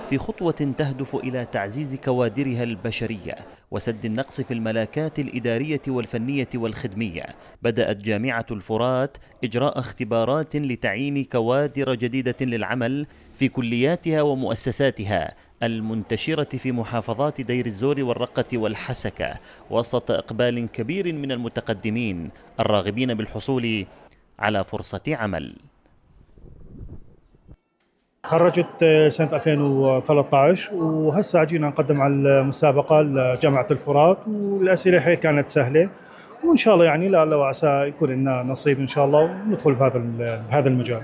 في خطوة تهدف إلى تعزيز كوادرها البشرية وسد النقص في الملاكات الإدارية والفنية والخدمية. بدأت جامعة الفرات إجراء اختبارات لتعيين كوادر جديدة للعمل في كلياتها ومؤسساتها المنتشرة في محافظات دير الزور والرقة والحسكة، وسط إقبال كبير من المتقدمين الراغبين بالحصول على فرصة عمل. خرجت سنة 2013 وهسه جينا نقدم على المسابقة لجامعة الفرات، والأسئلة حيل كانت سهلة، وإن شاء الله يعني لعل وعسى يكون لنا نصيب إن شاء الله وندخل بهذا المجال.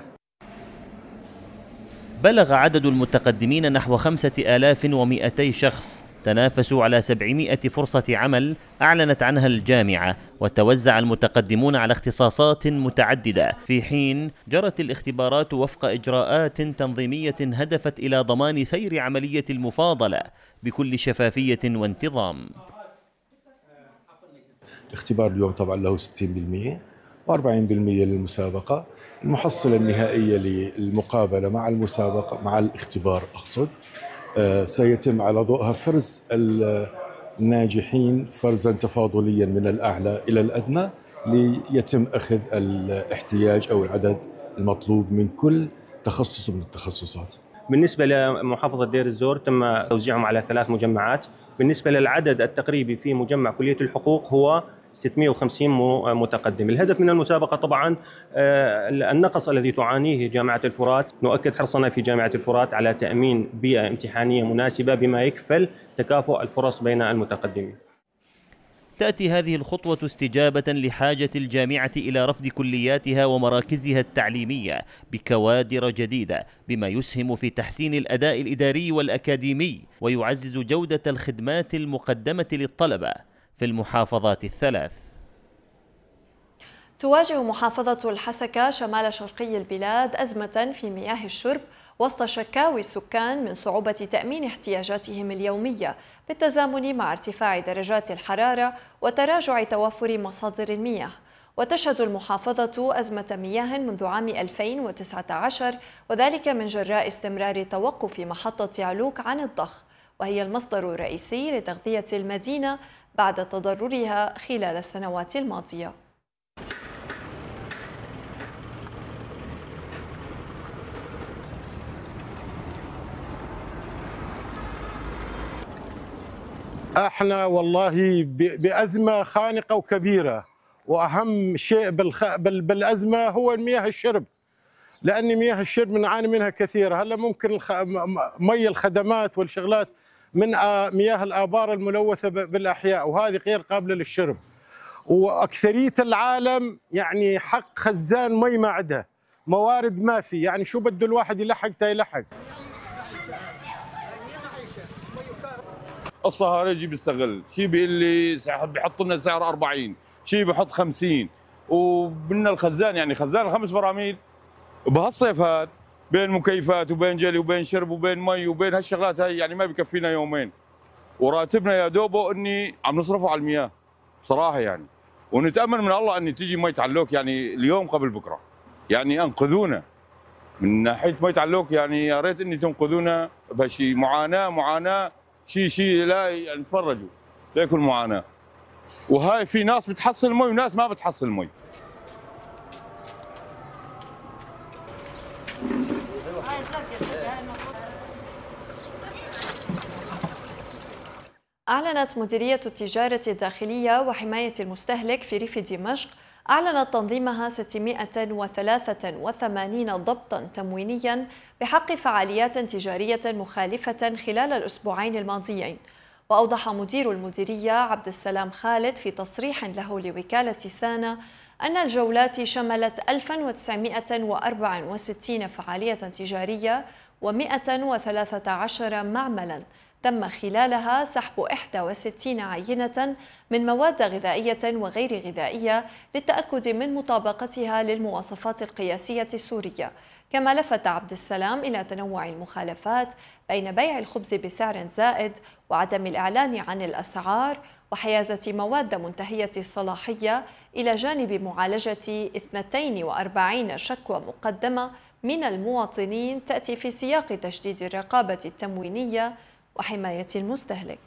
بلغ عدد المتقدمين نحو 5200 شخص تنافسوا على 700 فرصة عمل أعلنت عنها الجامعة، وتوزع المتقدمون على اختصاصات متعددة، في حين جرت الاختبارات وفق إجراءات تنظيمية هدفت إلى ضمان سير عملية المفاضلة بكل شفافية وانتظام. الاختبار اليوم طبعا له 60% و40% للمسابقة. المحصلة النهائية للمقابلة مع المسابقة مع الاختبار أقصد سيتم على ضوءها فرز الناجحين فرزا تفاضليا من الأعلى إلى الأدنى، ليتم أخذ الاحتياج أو العدد المطلوب من كل تخصص من التخصصات. بالنسبة لمحافظة دير الزور تم توزيعهم على 3 مجمعات. بالنسبة للعدد التقريبي في مجمع كلية الحقوق هو 650 متقدم. الهدف من المسابقة طبعا النقص الذي تعانيه جامعة الفرات. نؤكد حرصنا في جامعة الفرات على تأمين بيئة امتحانية مناسبة بما يكفل تكافؤ الفرص بين المتقدمين. تأتي هذه الخطوة استجابة لحاجة الجامعة إلى رفد كلياتها ومراكزها التعليمية بكوادر جديدة، بما يسهم في تحسين الأداء الإداري والأكاديمي ويعزز جودة الخدمات المقدمة للطلبة في المحافظات ال3. تواجه محافظة الحسكة شمال شرقي البلاد أزمة في مياه الشرب وسط شكاوي السكان من صعوبة تأمين احتياجاتهم اليومية بالتزامن مع ارتفاع درجات الحرارة وتراجع توافر مصادر المياه. وتشهد المحافظة أزمة مياه منذ عام 2019، وذلك من جراء استمرار توقف محطة علوك عن الضخ، وهي المصدر الرئيسي لتغذية المدينة بعد تضررها خلال السنوات الماضية. احنا والله بأزمة خانقة وكبيرة، وأهم شيء بالأزمة هو مياه الشرب، لأن مياه الشرب نعاني منها كثير. هلا ممكن مي الخدمات والشغلات من مياه الآبار الملوثة بالأحياء، وهذه غير قابلة للشرب. وأكثرية العالم يعني حق خزان مي ما عندها، موارد ما في، يعني شو بده الواحد يلحق يلحق. الصهاريجي بيستغل شيء، بيقول لي بيحط لنا سعر 40، شيء بيحط 50، ومن الخزان يعني خزان 5 براميل بهالصيف هذا بين مكيفات وبين جلي وبين شرب وبين مي وبين هالشغلات هاي، يعني ما بكفينا يومين، وراتبنا يا دوبه اني عم نصرفه على المياه صراحه يعني. ونتامل من الله ان تيجي مي تعلوك يعني اليوم قبل بكره، يعني انقذونا من ناحيه مي تعلوك، يعني يا ريت اني تنقذونا بشي. معاناه شيء لا يعني تفرجوا ليكن معاناه. وهاي في ناس بتحصل مي وناس ما بتحصل مي. أعلنت مديرية التجارة الداخلية وحماية المستهلك في ريف دمشق تنظيمها 683 ضبطا تموينيا بحق فعاليات تجارية مخالفة خلال الأسبوعين الماضيين. وأوضح مدير المديرية عبد السلام خالد في تصريح له لوكالة سانا أن الجولات شملت 1964 فعالية تجارية و113 معملا تم خلالها سحب 61 عينة من مواد غذائية وغير غذائية للتأكد من مطابقتها للمواصفات القياسية السورية. كما لفت عبد السلام إلى تنوع المخالفات بين بيع الخبز بسعر زائد وعدم الإعلان عن الأسعار وحيازة مواد منتهية الصلاحية، إلى جانب معالجة 42 شكوى مقدمة من المواطنين تأتي في سياق تشديد الرقابة التموينية وحماية المستهلك.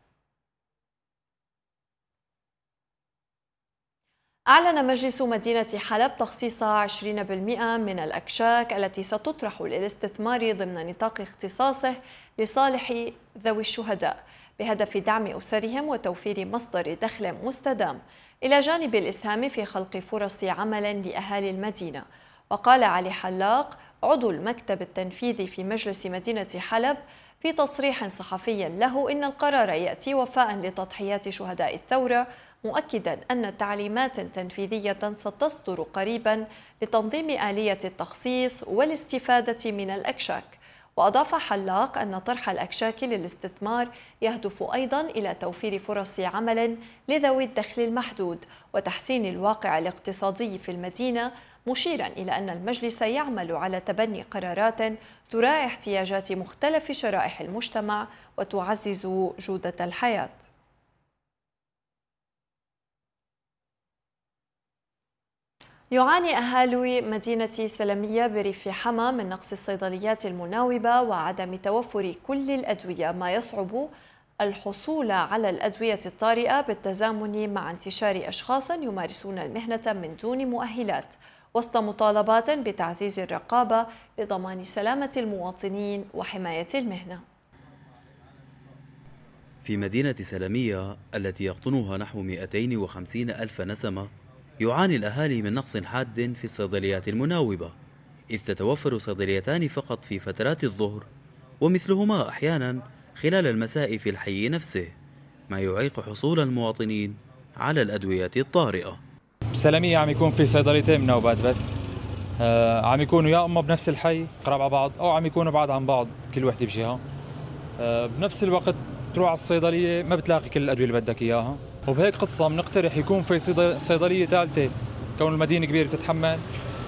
أعلن مجلس مدينة حلب تخصيص 20% من الأكشاك التي ستطرح للاستثمار ضمن نطاق اختصاصه لصالح ذوي الشهداء بهدف دعم أسرهم وتوفير مصدر دخل مستدام، إلى جانب الإسهام في خلق فرص عمل لأهالي المدينة. وقال علي حلاق عضو المكتب التنفيذي في مجلس مدينة حلب في تصريح صحفي له إن القرار يأتي وفاء لتضحيات شهداء الثورة، مؤكدا أن تعليمات تنفيذية ستصدر قريبا لتنظيم آلية التخصيص والاستفادة من الأكشاك. وأضاف حلاق أن طرح الأكشاك للاستثمار يهدف أيضا إلى توفير فرص عمل لذوي الدخل المحدود وتحسين الواقع الاقتصادي في المدينة، مشيرا إلى أن المجلس يعمل على تبني قرارات تراعي احتياجات مختلف شرائح المجتمع وتعزز جودة الحياة. يعاني أهالي مدينة سلمية بريف حما من نقص الصيدليات المناوبة وعدم توفر كل الأدوية، ما يصعب الحصول على الأدوية الطارئة بالتزامن مع انتشار أشخاص يمارسون المهنة من دون مؤهلات، وسط مطالبات بتعزيز الرقابة لضمان سلامة المواطنين وحماية المهنة. في مدينة سلمية التي يقطنها نحو 250 ألف نسمة، يعاني الأهالي من نقص حاد في الصيدليات المناوبة، إذ تتوفر صيدليتان فقط في فترات الظهر، ومثلهما أحيانا خلال المساء في الحي نفسه، ما يعيق حصول المواطنين على الأدوية الطارئة. بسلمية عم يكون في صيدليتين مناوبات بس، عم يكونوا يا اما بنفس الحي قراب على بعض او عم يكونوا بعاد عن بعض كل وحده بجهه. بنفس الوقت تروح على الصيدليه ما بتلاقي كل الادويه اللي بدك اياها، وبهيك قصه بنقترح يكون في صيدليه ثالثه كون المدينه كبيره بتتحمل،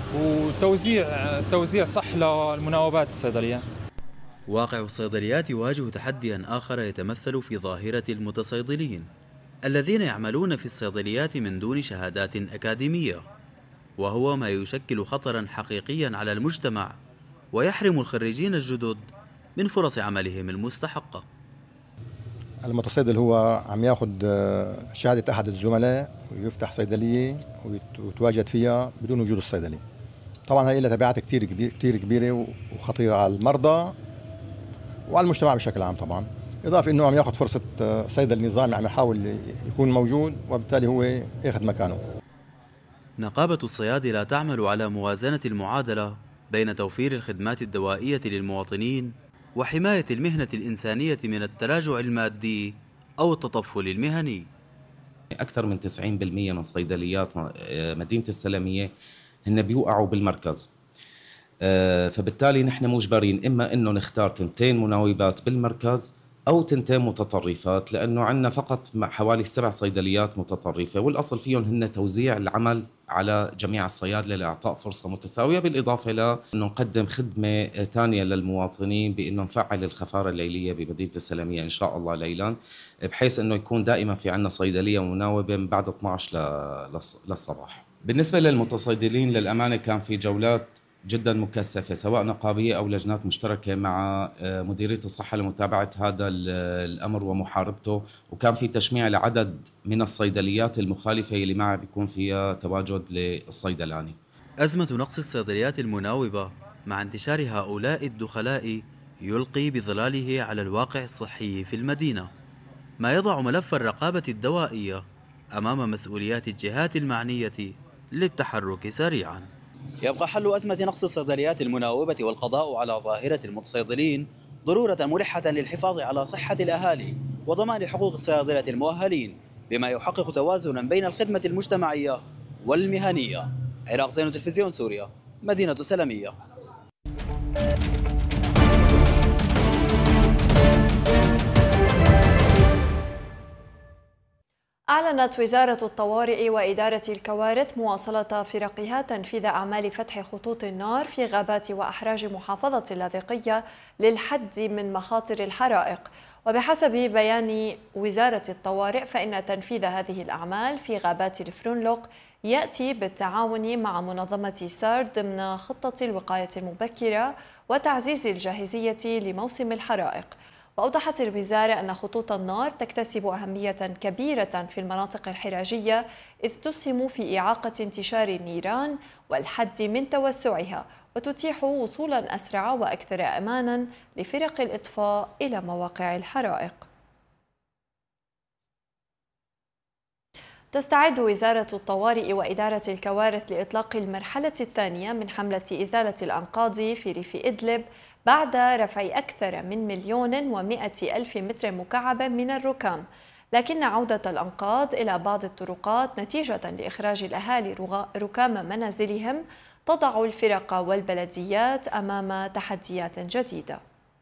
وتوزيع صح للمناوبات الصيدليه. واقع الصيدليات يواجه تحديا آخر يتمثل في ظاهرة المتصيدلين الذين يعملون في الصيدليات من دون شهادات أكاديمية، وهو ما يشكل خطرا حقيقيا على المجتمع ويحرم الخريجين الجدد من فرص عملهم المستحقة. المتصيدل هو عم ياخذ شهادة أحد الزملاء ويفتح صيدلية ويتواجد فيها بدون وجود الصيدلي. طبعا هي لها تبعات كتير كبيرة وخطيرة على المرضى وعلى المجتمع بشكل عام. طبعا إضافة إنه عم ياخذ فرصة صيدلي نظامي عم يحاول يكون موجود وبالتالي هو ياخذ مكانه. نقابة الصيادلة تعمل على موازنة المعادلة بين توفير الخدمات الدوائية للمواطنين وحماية المهنة الإنسانية من التراجع المادي أو التطفل المهني. أكثر من 90% من صيدليات مدينة السلمية هن بيوقعوا بالمركز، فبالتالي نحن مجبرين إما إنه نختار 2 مناوبات بالمركز أو 2 متطرفات، لأنه عندنا فقط حوالي 7 صيدليات متطرفة، والأصل فيهم هن توزيع العمل على جميع الصيادلة لإعطاء فرصة متساوية، بالإضافة إلى أنه نقدم خدمة ثانية للمواطنين بأنه نفعل الخفارة الليلية بمدينة السلمية إن شاء الله ليلا، بحيث أنه يكون دائما في عندنا صيدلية مناوبة من بعد 12 للصباح. بالنسبة للمتصيدلين للأمانة كان في جولات جدا مكثفة سواء نقابية أو لجنات مشتركة مع مديرية الصحة لمتابعة هذا الأمر ومحاربته، وكان في تشميع لعدد من الصيدليات المخالفة اللي ما بيكون فيها تواجد للصيدلاني. أزمة نقص الصيدليات المناوبة مع انتشار هؤلاء الدخلاء يلقي بظلاله على الواقع الصحي في المدينة، ما يضع ملف الرقابة الدوائية أمام مسؤوليات الجهات المعنية للتحرك سريعاً. يبقى حل أزمة نقص الصيدليات المناوبة والقضاء على ظاهرة المتصيدلين ضرورة ملحة للحفاظ على صحة الأهالي وضمان حقوق الصيادلة المؤهلين، بما يحقق توازنا بين الخدمة المجتمعية والمهنية. عراق زين، تلفزيون سوريا، مدينة سلمية. أعلنت وزارة الطوارئ وإدارة الكوارث مواصلة فرقها تنفيذ أعمال فتح خطوط النار في غابات وأحراج محافظة اللاذقية للحد من مخاطر الحرائق. وبحسب بيان وزارة الطوارئ فإن تنفيذ هذه الأعمال في غابات الفرونلوق يأتي بالتعاون مع منظمة سار ضمن خطة الوقاية المبكرة وتعزيز الجاهزية لموسم الحرائق. وأوضحت الوزارة أن خطوط النار تكتسب أهمية كبيرة في المناطق الحراجية إذ تسهم في إعاقة انتشار النيران والحد من توسعها، وتتيح وصولا أسرع وأكثر أمانا لفرق الإطفاء إلى مواقع الحرائق. تستعد وزارة الطوارئ وإدارة الكوارث لإطلاق المرحلة الثانية من حملة إزالة الأنقاض في ريف إدلب بعد رفع أكثر من 1,100,000 متر مكعب من الركام، لكن عودة الأنقاض إلى بعض الطرقات نتيجة لإخراج الأهالي ركام منازلهم تضع الفرق والبلديات أمام تحديات جديدة.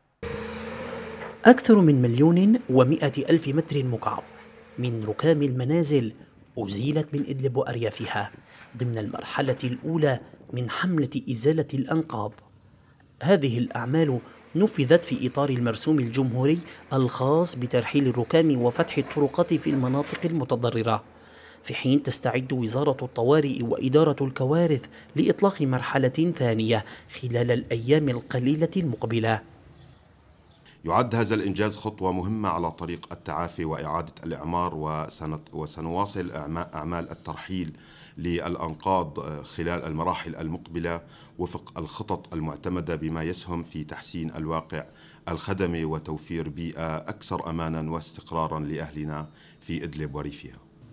أكثر من 1,100,000 متر مكعب من ركام المنازل أزيلت من إدلب وأريافها ضمن المرحلة الأولى من حملة إزالة الأنقاض. هذه الأعمال نفذت في إطار المرسوم الجمهوري الخاص بترحيل الركام وفتح الطرقات في المناطق المتضررة، في حين تستعد وزارة الطوارئ وإدارة الكوارث لإطلاق مرحلة ثانية خلال الأيام القليلة المقبلة. يعد هذا الإنجاز خطوة مهمة على طريق التعافي وإعادة الإعمار، وسنواصل أعمال الترحيل للأنقاض خلال المراحل المقبلة وفق الخطط المعتمدة بما يسهم في تحسين الواقع الخدمي وتوفير بيئة أكثر أمانا واستقرارا لأهلنا في إدلب وريفها.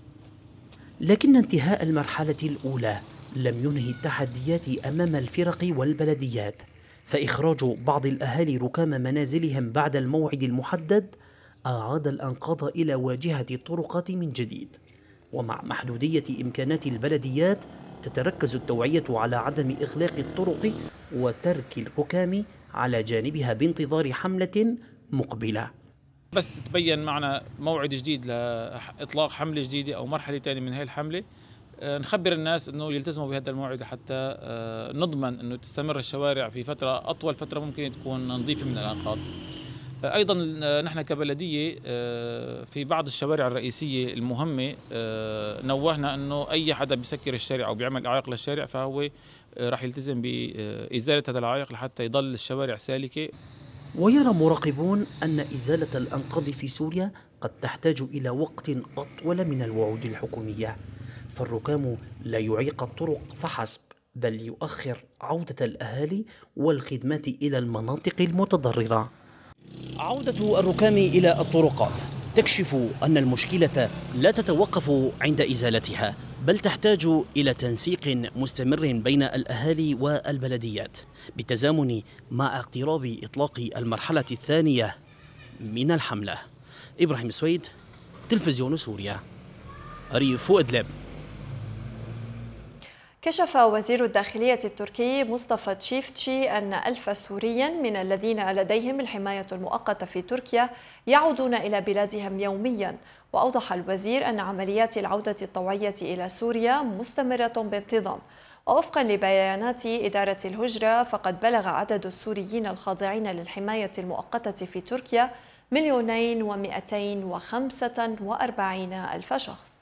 لكن انتهاء المرحلة الأولى لم ينهي التحديات أمام الفرق والبلديات، فإخراج بعض الأهالي ركام منازلهم بعد الموعد المحدد أعاد الأنقاض إلى واجهة الطرقات من جديد. ومع محدودية إمكانات البلديات تتركز التوعية على عدم إغلاق الطرق وترك الركام على جانبها بانتظار حملة مقبلة. بس تبين معنا موعد جديد لإطلاق حملة جديدة أو مرحلة ثانية من هذه الحملة، نخبر الناس أنه يلتزموا بهذا الموعد حتى نضمن أنه تستمر الشوارع في فترة أطول فترة ممكن تكون نظيفة من الأنقاض. أيضا نحن كبلدية في بعض الشوارع الرئيسية المهمة نوهنا أنه أي حدا بيسكر الشارع أو بيعمل إعاقة للشارع فهو راح يلتزم بإزالة هذا العائق لحتى يضل الشوارع سالكة. ويرى مراقبون أن إزالة الأنقاض في سوريا قد تحتاج إلى وقت أطول من الوعود الحكومية، فالركام لا يعيق الطرق فحسب بل يؤخر عودة الأهالي والخدمات إلى المناطق المتضررة. عودة الركام إلى الطرقات تكشف أن المشكلة لا تتوقف عند إزالتها، بل تحتاج إلى تنسيق مستمر بين الأهالي والبلديات بالتزامن مع اقتراب إطلاق المرحلة الثانية من الحملة. إبراهيم سويد، تلفزيون سوريا، ريف إدلب. كشف وزير الداخلية التركي مصطفى تشيفتشي أن 1000 سوريا من الذين لديهم الحماية المؤقتة في تركيا يعودون إلى بلادهم يوميا. وأوضح الوزير أن عمليات العودة الطوعية إلى سوريا مستمرة بانتظام. ووفقا لبيانات إدارة الهجرة فقد بلغ عدد السوريين الخاضعين للحماية المؤقتة في تركيا 2,245,000 شخص.